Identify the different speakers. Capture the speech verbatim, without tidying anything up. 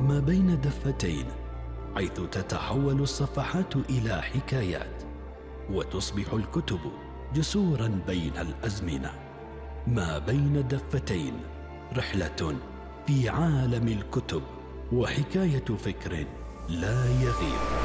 Speaker 1: ما بين دفتين، حيث تتحول الصفحات إلى حكايات، وتصبح الكتب جسورا بين الأزمنة. ما بين دفتين، رحلة في عالم الكتب، وحكاية فكر لا يغيب.